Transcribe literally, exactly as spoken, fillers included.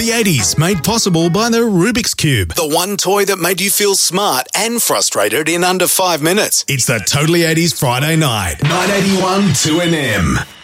Totally eighties, made possible by the Rubik's Cube. The one toy that made you feel smart and frustrated in under five minutes. It's the Totally eighties Friday night. nine eighty-one two N M.